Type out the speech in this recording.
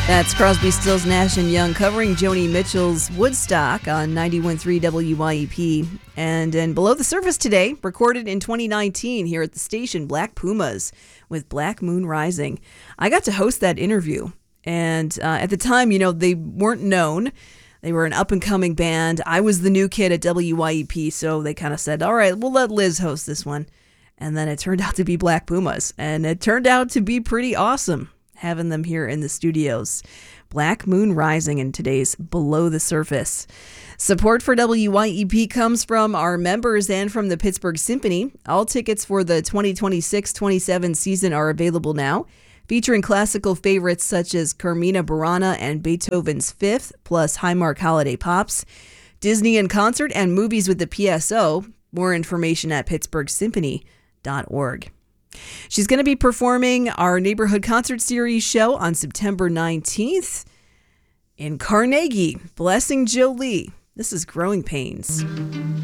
That's Crosby, Stills, Nash & Young covering Joni Mitchell's Woodstock on 91.3 WYEP. And Below the Surface today, recorded in 2019 here at the station, Black Pumas with Black Moon Rising. I got to host that interview. And at the time, they weren't known. They were an up-and-coming band. I was the new kid at WYEP, so they kind of said, all right, we'll let Liz host this one. And then it turned out to be Black Pumas. And it turned out to be pretty awesome, having them here in the studios. Black Moon Rising in today's Below the Surface. Support for WYEP comes from our members and from the Pittsburgh Symphony. All tickets for the 2026-27 season are available now, featuring classical favorites such as Carmina Burana and Beethoven's Fifth, plus Highmark Holiday Pops, Disney in Concert, and movies with the PSO. More information at pittsburghsymphony.org. She's going to be performing our Neighborhood Concert Series show on September 19th in Carnegie, blessing Jill Lee. This is Growing Pains.